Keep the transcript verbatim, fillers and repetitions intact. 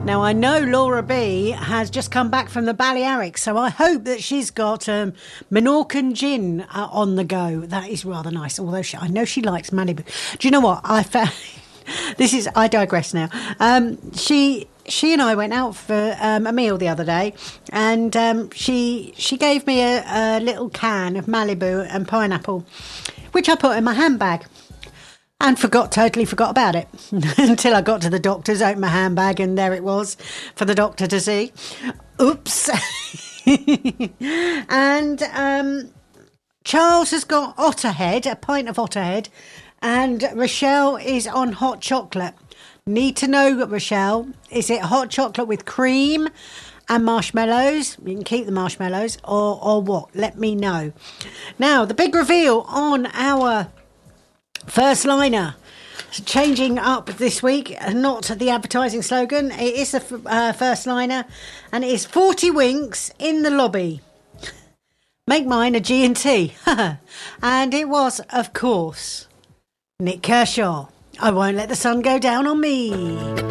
Now, I know Laura B has just come back from the Balearics, so I hope that she's got um, Menorcan gin uh, on the go. That is rather nice, although she, I know she likes Malibu. Do you know what? I found... this is... I digress now. Um, she... She and I went out for um, a meal the other day, and um, she she gave me a, a little can of Malibu and pineapple, which I put in my handbag, and forgot totally forgot about it until I got to the doctor's, opened my handbag, and there it was for the doctor to see. Oops. And um, Charles has got Otterhead, a pint of Otterhead, and Rochelle is on hot chocolate. Need to know, Rochelle, is it hot chocolate with cream and marshmallows? You can keep the marshmallows, or, or what? Let me know. Now, the big reveal on our first liner. Changing up this week, not the advertising slogan. It is the uh, first liner, and it is forty winks in the lobby. Make mine a G and T. And it was, of course, Nick Kershaw. I won't let the sun go down on me.